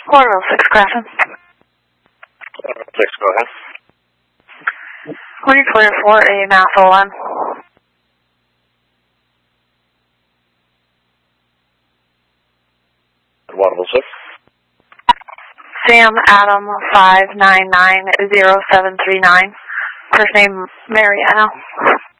Orville 6 Grafton. 6, go ahead. When you're clear for a mass O-line. Audible 6. Sam Adam 5990739. First name Mariano.